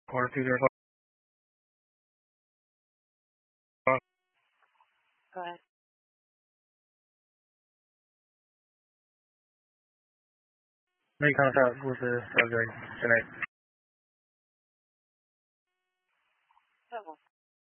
4205. Go ahead. Make contact with the subject tonight.